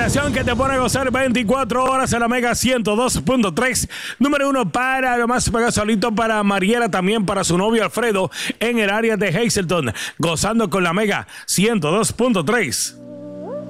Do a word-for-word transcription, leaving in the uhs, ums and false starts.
estación que te pone a gozar veinticuatro horas en la Mega ciento dos punto tres. Número uno para lo más pegado solito para Mariela, también para su novio Alfredo en el área de Hazleton, gozando con la Mega ciento dos punto tres.